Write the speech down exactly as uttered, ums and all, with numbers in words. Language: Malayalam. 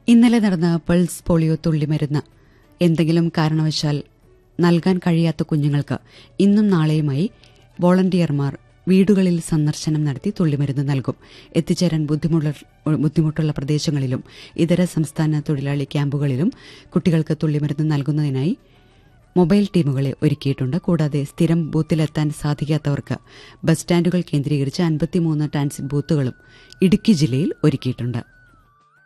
ഇന്നലെ നടന്ന പൾസ് പോളിയോ തുള്ളിമരുന്ന് എന്തെങ്കിലും കാരണവശാൽ നൽകാൻ കഴിയാത്ത കുഞ്ഞുങ്ങൾക്ക് ഇന്നും നാളെയുമായി വോളണ്ടിയർമാർ വീടുകളിൽ സന്ദർശനം നടത്തി തുള്ളിമരുന്ന് നൽകും. എത്തിച്ചേരാൻ ബുദ്ധിമുട്ടുള്ള പ്രദേശങ്ങളിലും ഇതര സംസ്ഥാന തൊഴിലാളി ക്യാമ്പുകളിലും കുട്ടികൾക്ക് തുള്ളിമരുന്ന് നൽകുന്നതിനായി മൊബൈൽ ടീമുകളെ ഒരുക്കിയിട്ടുണ്ട്. കൂടാതെ സ്ഥിരം ബൂത്തിലെത്താൻ സാധിക്കാത്തവർക്ക് ബസ് സ്റ്റാൻഡുകൾ കേന്ദ്രീകരിച്ച് അൻപത്തിമൂന്ന് ട്രാൻസിറ്റ് ബൂത്തുകളും ഇടുക്കി ജില്ലയിൽ ഒരുക്കിയിട്ടുണ്ട്.